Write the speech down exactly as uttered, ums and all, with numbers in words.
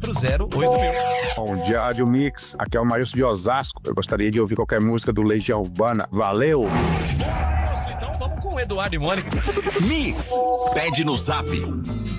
quatro zero oito mil. Bom dia, Rádio Mix. Aqui é o Marilson de Osasco. Eu gostaria de ouvir qualquer música do Legião Urbana. Valeu! Então vamos com o Eduardo e Mônica. Mix, pede no Zap